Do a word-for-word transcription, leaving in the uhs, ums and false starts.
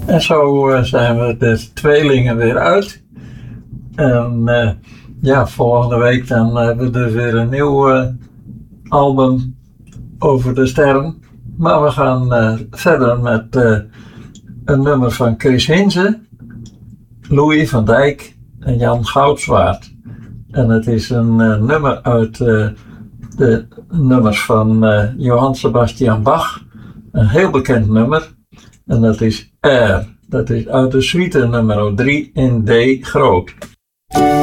En zo uh, zijn we de tweelingen weer uit. En uh, ja, volgende week dan hebben we dus weer een nieuw uh, album over de sterren. Maar we gaan uh, verder met uh, een nummer van Chris Hinze, Louis van Dijk en Jan Goudswaard. En het is een uh, nummer uit uh, de nummers van uh, Johann Sebastian Bach. Een heel bekend nummer. En dat is R. Dat is uit de suite nummer drie in D groot.